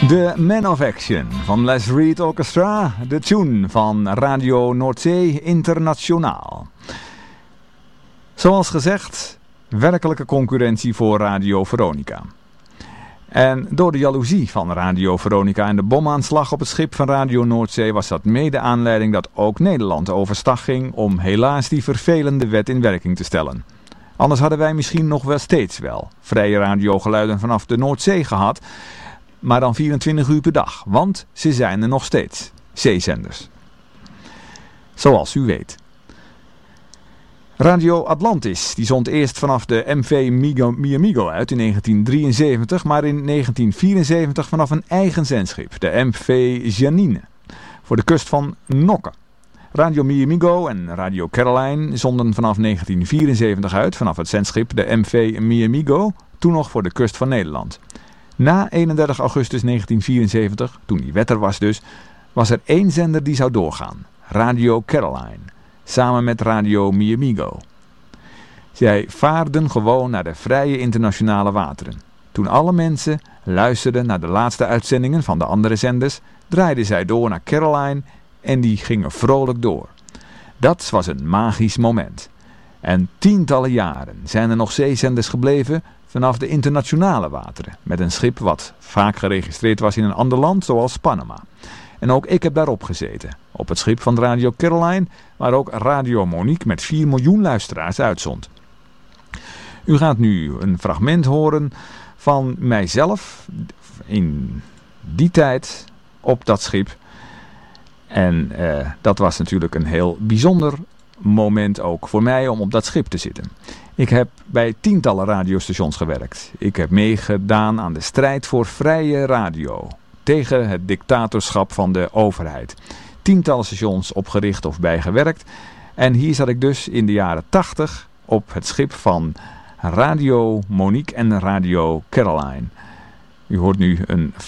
De Man of Action van Les Reed Orchestra, de tune van Radio Noordzee Internationaal. Zoals gezegd, werkelijke concurrentie voor Radio Veronica. En door de jaloezie van Radio Veronica en de bomaanslag op het schip van Radio Noordzee was dat mede aanleiding dat ook Nederland overstag ging om helaas die vervelende wet in werking te stellen. Anders hadden wij misschien nog wel steeds vrije radiogeluiden vanaf de Noordzee gehad, maar dan 24 uur per dag, want ze zijn er nog steeds, zeezenders. Zoals u weet. Radio Atlantis, die zond eerst vanaf de MV Miamigo uit in 1973, maar in 1974 vanaf een eigen zendschip, de MV Janine, voor de kust van Nokken. Radio Miamigo en Radio Caroline zonden vanaf 1974 uit, vanaf het zendschip de MV Miamigo, toen nog voor de kust van Nederland. Na 31 augustus 1974, toen die wet er was dus, was er één zender die zou doorgaan, Radio Caroline, samen met Radio Miamigo. Zij vaarden gewoon naar de vrije internationale wateren. Toen alle mensen luisterden naar de laatste uitzendingen van de andere zenders, draaiden zij door naar Caroline en die gingen vrolijk door. Dat was een magisch moment. En tientallen jaren zijn er nog zeezenders gebleven vanaf de internationale wateren, met een schip wat vaak geregistreerd was in een ander land, zoals Panama. En ook ik heb daarop gezeten, op het schip van Radio Caroline, waar ook Radio Monique met 4 miljoen luisteraars uitzond. U gaat nu een fragment horen van mijzelf in die tijd op dat schip. En dat was natuurlijk een heel bijzonder moment ook voor mij om op dat schip te zitten. Ik heb bij tientallen radiostations gewerkt. Ik heb meegedaan aan de strijd voor vrije radio, tegen het dictatorschap van de overheid. Tientallen stations opgericht of bijgewerkt. En hier zat ik dus in de jaren 80 op het schip van Radio Monique en Radio Caroline. U hoort nu een